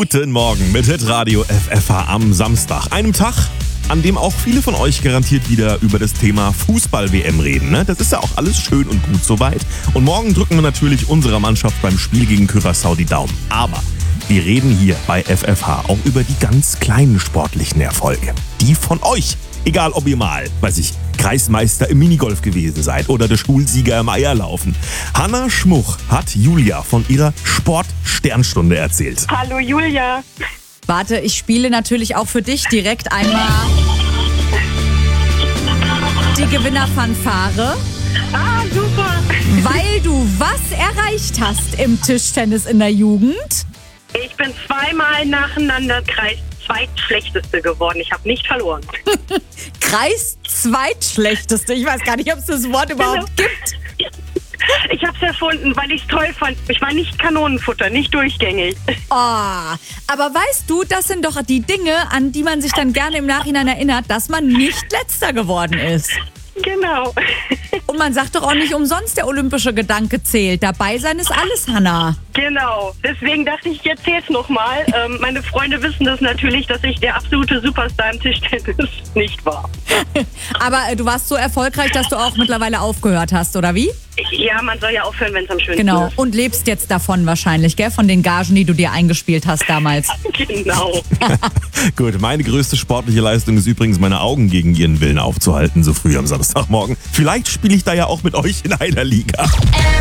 Guten Morgen mit Hitradio FFH am Samstag. Einem Tag, an dem auch viele von euch garantiert wieder über das Thema Fußball-WM reden. Ne? Das ist ja auch alles schön und gut soweit. Und morgen drücken wir natürlich unserer Mannschaft beim Spiel gegen Curaçao die Daumen. Aber wir reden hier bei FFH auch über die ganz kleinen sportlichen Erfolge. Die von euch. Egal, ob ihr mal, Kreismeister im Minigolf gewesen seid oder der Schulsieger im Eierlaufen. Hanna Schmuch hat Julia von ihrer Sport-Sternstunde erzählt. Hallo Julia. Warte, ich spiele natürlich auch für dich direkt einmal die Gewinnerfanfare, Super. weil du was erreicht hast im Tischtennis in der Jugend. Ich bin zweimal nacheinander Kreis-Zweitschlechteste geworden. Ich habe nicht verloren. Kreis-Zweitschlechteste. Ich weiß gar nicht, ob es das Wort überhaupt gibt. Ich habe es erfunden, weil ich es toll fand. Ich war nicht Kanonenfutter, nicht durchgängig. Oh, aber weißt du, das sind doch die Dinge, an die man sich dann gerne im Nachhinein erinnert, dass man nicht Letzter geworden ist. Genau. Und man sagt doch auch nicht umsonst, der olympische Gedanke zählt. Dabei sein ist alles, Hanna. Genau. Deswegen dachte ich, ich erzähle es nochmal. Meine Freunde wissen das natürlich, dass ich der absolute Superstar im Tischtennis nicht war. Aber du warst so erfolgreich, dass du auch mittlerweile aufgehört hast, oder wie? Ja, man soll ja aufhören, wenn es am schönsten Genau. ist. Und lebst jetzt davon wahrscheinlich, gell? Von den Gagen, die du dir eingespielt hast damals. Genau. Gut, meine größte sportliche Leistung ist übrigens, meine Augen gegen ihren Willen aufzuhalten, so früh am Samstagmorgen. Vielleicht spiele ich da ja auch mit euch in einer Liga.